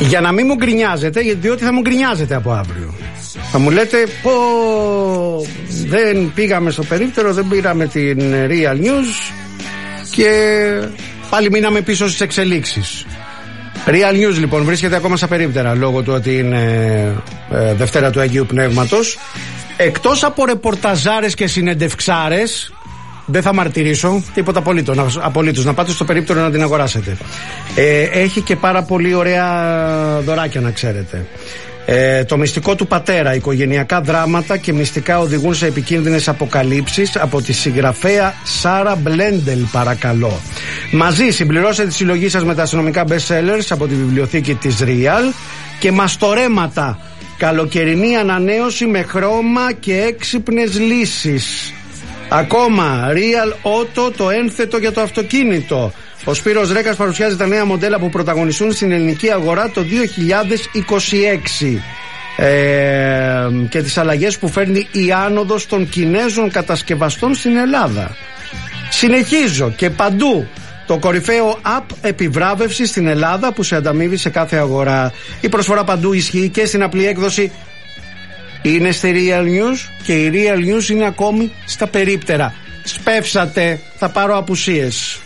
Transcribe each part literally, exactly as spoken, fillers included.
Για να μην μου γκρινιάζετε, διότι θα μου γκρινιάζετε από αύριο. Θα μου λέτε, πω, δεν πήγαμε στο περίπτερο, δεν πήραμε την Real News και πάλι μείναμε πίσω στις εξελίξεις. Real News λοιπόν βρίσκεται ακόμα στα περίπτερα λόγω του ότι είναι ε, Δευτέρα του Αγίου Πνεύματος. Εκτός από ρεπορταζάρες και συνεντευξάρες, δεν θα μαρτυρήσω τίποτα απολύτως, απολύτως. Να πάτε στο περίπτερο να την αγοράσετε. Ε, έχει και πάρα πολύ ωραία δωράκια, να ξέρετε. Ε, το μυστικό του πατέρα, οικογενειακά δράματα και μυστικά οδηγούν σε επικίνδυνες αποκαλύψεις, από τη συγγραφέα Σάρα Μπλέντελ, παρακαλώ. Μαζί συμπληρώσετε τη συλλογή σας με τα αστυνομικά best sellers από τη βιβλιοθήκη της Real και μαστορέματα, καλοκαιρινή ανανέωση με χρώμα και έξυπνες λύσεις. Ακόμα Real Auto, το ένθετο για το αυτοκίνητο. Ο Σπύρος Ρέκας παρουσιάζει τα νέα μοντέλα που πρωταγωνιστούν στην ελληνική αγορά το δύο χιλιάδες είκοσι έξι ε, και τις αλλαγές που φέρνει η άνοδος των Κινέζων κατασκευαστών στην Ελλάδα. Συνεχίζω και παντού το κορυφαίο app επιβράβευση στην Ελλάδα που σε ανταμείβει σε κάθε αγορά. Η προσφορά παντού ισχύει και στην απλή έκδοση. Είναι στη Real News και η Real News είναι ακόμη στα περίπτερα. Σπεύσατε, θα πάρω απουσίες.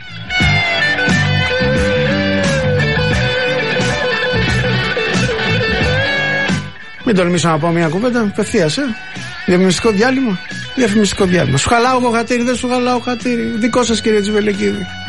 Μην τολμήσω να πω μια κουβέντα, απευθείας, ε. Διαφημιστικό διάλειμμα. Διαφημιστικό διάλειμμα. Σου χαλάω εγώ χατήρι, δεν σου χαλάω χατήρι. Δικό σας, κύριε Τσιβελεκίδη.